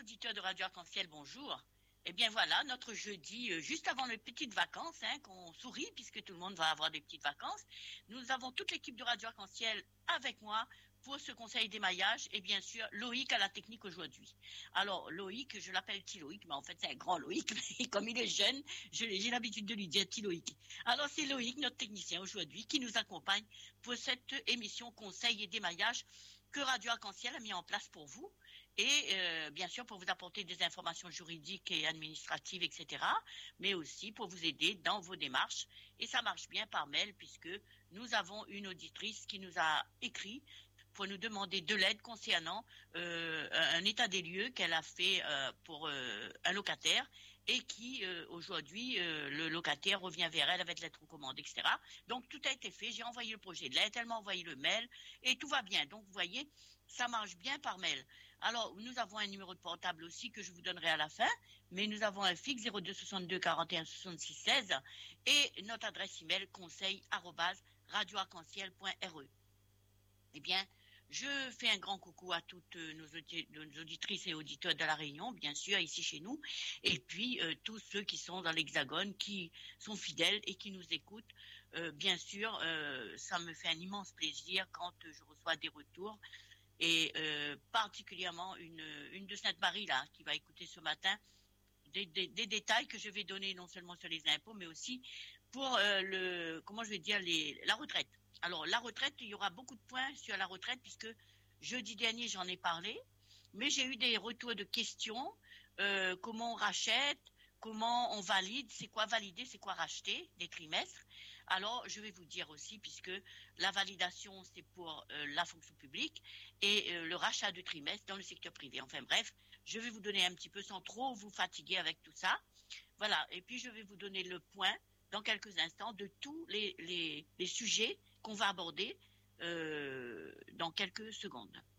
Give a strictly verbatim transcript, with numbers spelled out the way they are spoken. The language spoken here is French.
auditeurs de Radio Arc-en-Ciel, bonjour. Eh bien voilà, notre jeudi, euh, juste avant les petites vacances, hein, qu'on sourit puisque tout le monde va avoir des petites vacances, nous avons toute l'équipe de Radio Arc-en-Ciel avec moi pour ce conseil d'émaillage et bien sûr Loïc à la technique aujourd'hui. Alors Loïc, je l'appelle petit Loïc, mais en fait c'est un grand Loïc, mais comme il est jeune, je- j'ai l'habitude de lui dire petit Loïc. Alors c'est Loïc, notre technicien aujourd'hui, qui nous accompagne pour cette émission conseil et d'émaillage que Radio Arc-en-Ciel a mis en place pour vous et euh, bien sûr pour vous apporter des informations juridiques et administratives, et cetera, mais aussi pour vous aider dans vos démarches. Et ça marche bien par mail puisque nous avons une auditrice qui nous a écrit pour nous demander de l'aide concernant euh, un état des lieux qu'elle a fait euh, pour euh, un locataire et qui, euh, aujourd'hui, euh, le locataire revient vers elle avec lettre recommandée, et cetera. Donc, tout a été fait. J'ai envoyé le projet de lettre, elle m'a envoyé le mail et tout va bien. Donc, vous voyez, ça marche bien par mail. Alors, nous avons un numéro de portable aussi que je vous donnerai à la fin, mais nous avons un fixe zéro deux soixante-deux quarante et un soixante-six seize et notre adresse email conseil arobase radio arc en ciel point r e. Eh bien, je fais un grand coucou à toutes nos, audi- nos auditrices et auditeurs de la Réunion, bien sûr, ici chez nous, et puis euh, tous ceux qui sont dans l'Hexagone, qui sont fidèles et qui nous écoutent. Euh, bien sûr, euh, ça me fait un immense plaisir quand euh, je reçois des retours, et euh, particulièrement une, une de Sainte-Marie, là, qui va écouter ce matin, des, des, des détails que je vais donner non seulement sur les impôts, mais aussi pour euh, le, comment je vais dire, les, la retraite. Alors, la retraite, il y aura beaucoup de points sur la retraite puisque jeudi dernier, j'en ai parlé, mais j'ai eu des retours de questions, euh, comment on rachète, comment on valide, c'est quoi valider, c'est quoi racheter, des trimestres. Alors, je vais vous dire aussi, puisque la validation, c'est pour euh, la fonction publique et euh, le rachat de trimestres dans le secteur privé. Enfin bref, je vais vous donner un petit peu sans trop vous fatiguer avec tout ça. Voilà, et puis je vais vous donner le point dans quelques instants de tous les, les, les sujets qu'on va aborder euh, dans quelques secondes.